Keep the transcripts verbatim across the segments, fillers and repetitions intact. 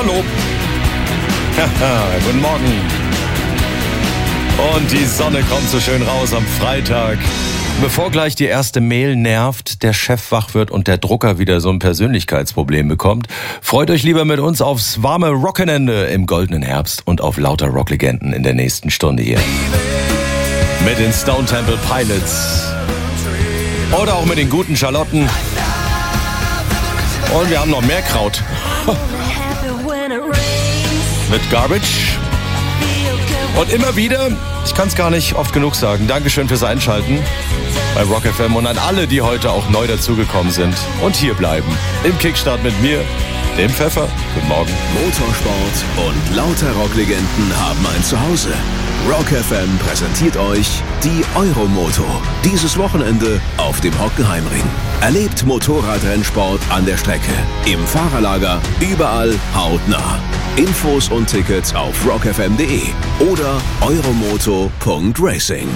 Hallo. Guten Morgen. Und die Sonne kommt so schön raus am Freitag. Bevor gleich die erste Mail nervt, der Chef wach wird und der Drucker wieder so ein Persönlichkeitsproblem bekommt, freut euch lieber mit uns aufs warme Rockenende im goldenen Herbst und auf lauter Rocklegenden in der nächsten Stunde hier. Mit den Stone Temple Pilots. Oder auch mit den guten Charlotten. Und wir haben noch mehr Kraut. Mit Garbage. Und immer wieder, ich kann es gar nicht oft genug sagen, Dankeschön fürs Einschalten bei Rock F M und an alle, die heute auch neu dazugekommen sind und hier bleiben. Im Kickstart mit mir, dem Pfeffer. Guten Morgen. Motorsport und lauter Rocklegenden haben ein Zuhause. Rock F M präsentiert euch die Euromoto. Dieses Wochenende auf dem Hockenheimring. Erlebt Motorradrennsport an der Strecke, im Fahrerlager, überall hautnah. Infos und Tickets auf rock f m punkt d e oder euromoto punkt racing.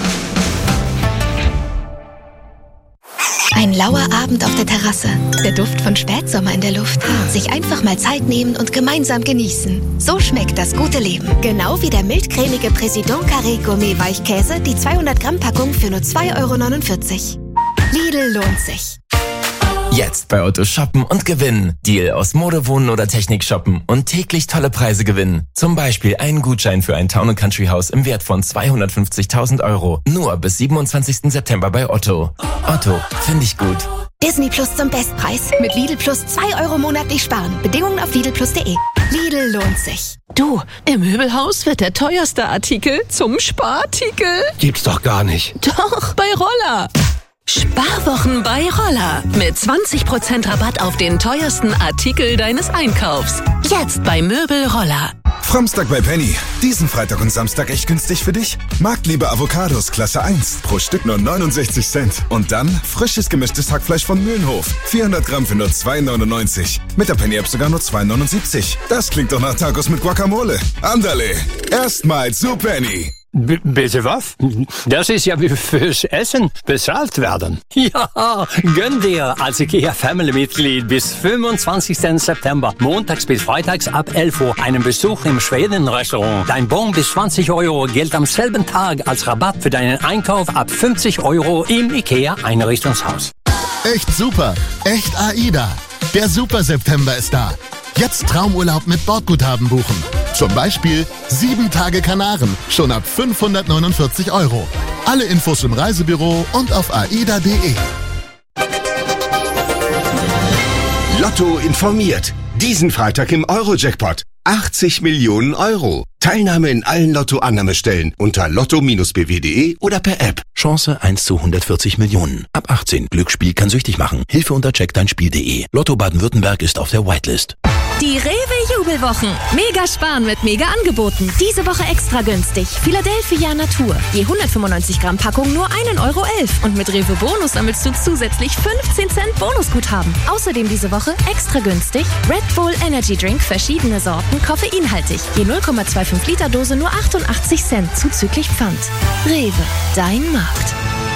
Ein lauer Abend auf der Terrasse, der Duft von Spätsommer in der Luft. Sich einfach mal Zeit nehmen und gemeinsam genießen. So schmeckt das gute Leben. Genau wie der mildcremige Président Carré Gourmet Weichkäse, die zweihundert Gramm Packung für nur zwei Euro neunundvierzig. Lidl lohnt sich. Jetzt bei Otto shoppen und gewinnen. Deal aus Mode, Wohnen oder Technik shoppen und täglich tolle Preise gewinnen. Zum Beispiel einen Gutschein für ein Town and Country Haus im Wert von zweihundertfünfzigtausend Euro. Nur bis siebenundzwanzigsten September bei Otto. Otto, finde ich gut. Disney Plus zum Bestpreis. Mit Lidl Plus zwei Euro monatlich sparen. Bedingungen auf lidl plus punkt d e. Lidl lohnt sich. Du, im Möbelhaus wird der teuerste Artikel zum Sparartikel. Gibt's doch gar nicht. Doch, bei Roller. Sparwochen bei Roller. Mit zwanzig Prozent Rabatt auf den teuersten Artikel deines Einkaufs. Jetzt bei Möbel Roller. Framstag bei Penny. Diesen Freitag und Samstag echt günstig für dich? Marktliebe Avocados Klasse eins. Pro Stück nur neunundsechzig Cent. Und dann frisches gemischtes Hackfleisch von Mühlenhof. vierhundert Gramm für nur zwei neunundneunzig. Mit der Penny-App sogar nur zwei neunundsiebzig. Das klingt doch nach Tacos mit Guacamole. Andale. Erstmals zu Penny. B- bitte was? Das ist ja wie fürs Essen bezahlt werden. Ja, gönn dir als IKEA Family-Mitglied bis fünfundzwanzigsten September, montags bis freitags ab elf Uhr, einen Besuch im Schweden-Restaurant. Dein Bon bis zwanzig Euro gilt am selben Tag als Rabatt für deinen Einkauf ab fünfzig Euro im IKEA-Einrichtungshaus. Echt super, echt AIDA. Der Super September ist da. Jetzt Traumurlaub mit Bordguthaben buchen. Zum Beispiel sieben Tage Kanaren, schon ab fünfhundertneunundvierzig Euro. Alle Infos im Reisebüro und auf aida punkt d e. Lotto informiert. Diesen Freitag im Euro-Jackpot. achtzig Millionen Euro. Teilnahme in allen Lotto-Annahmestellen unter lotto b w punkt d e oder per App. Chance eins zu hundertvierzig Millionen. Ab achtzehn. Glücksspiel kann süchtig machen. Hilfe unter check dein spiel punkt d e. Lotto Baden-Württemberg ist auf der Whitelist. Die Rewe-Jubelwochen. Mega sparen mit mega Angeboten. Diese Woche extra günstig. Philadelphia Natur. Je hundertfünfundneunzig Gramm Packung nur ein Euro elf. Und mit Rewe Bonus sammelst du zusätzlich fünfzehn Cent Bonusguthaben. Außerdem diese Woche extra günstig Red Bull Energy Drink, verschiedene Sorten, koffeinhaltig. Je null Komma fünfundzwanzig Liter Dose nur achtundachtzig Cent zuzüglich Pfand. Rewe, dein Markt.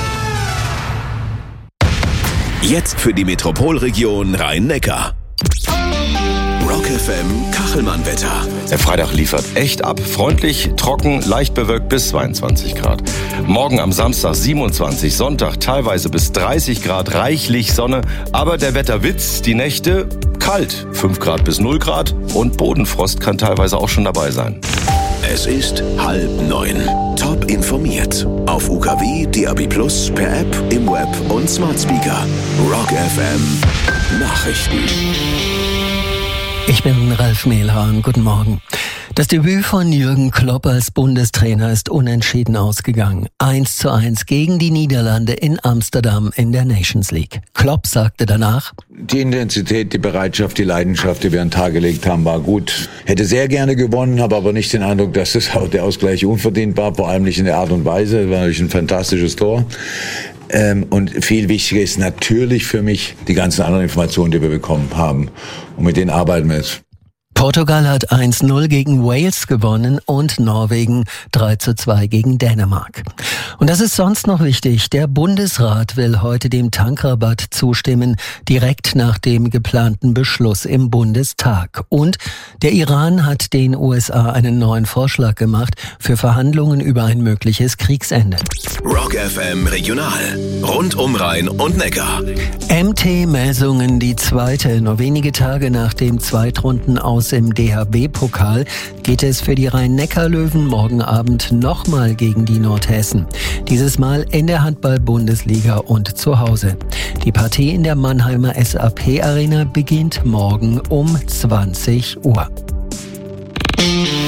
Jetzt für die Metropolregion Rhein-Neckar. Rock F M Kachelmann-Wetter. Der Freitag liefert echt ab. Freundlich, trocken, leicht bewölkt bis zweiundzwanzig Grad. Morgen am Samstag siebenundzwanzig, Sonntag teilweise bis dreißig Grad, reichlich Sonne. Aber der Wetterwitz, die Nächte kalt, fünf Grad bis null Grad. Und Bodenfrost kann teilweise auch schon dabei sein. Es ist halb neun. Top informiert. Auf U K W, D A B Plus, per App, im Web und Smart Speaker. Rock F M Nachrichten. Ich bin Ralf Mehlhahn. Guten Morgen. Das Debüt von Jürgen Klopp als Bundestrainer ist unentschieden ausgegangen. eins zu eins gegen die Niederlande in Amsterdam in der Nations League. Klopp sagte danach: Die Intensität, die Bereitschaft, die Leidenschaft, die wir an den Tag gelegt haben, war gut. Hätte sehr gerne gewonnen, habe aber nicht den Eindruck, dass das auch der Ausgleich unverdient war, vor allem nicht in der Art und Weise. Es war natürlich ein fantastisches Tor. Ähm, und viel wichtiger ist natürlich für mich die ganzen anderen Informationen, die wir bekommen haben. Und mit denen arbeiten wir jetzt. Portugal hat eins null gegen Wales gewonnen und Norwegen drei zu zwei gegen Dänemark. Und das ist sonst noch wichtig. Der Bundesrat will heute dem Tankrabatt zustimmen, direkt nach dem geplanten Beschluss im Bundestag. Und der Iran hat den U S A einen neuen Vorschlag gemacht für Verhandlungen über ein mögliches Kriegsende. Rock F M Regional. Rund um Rhein und Neckar. M T-Melsungen, die zweite. Nur wenige Tage nach dem Zweitrunden aus im D H B-Pokal geht es für die Rhein-Neckar-Löwen morgen Abend nochmal gegen die Nordhessen. Dieses Mal in der Handball-Bundesliga und zu Hause. Die Partie in der Mannheimer S A P-Arena beginnt morgen um zwanzig Uhr.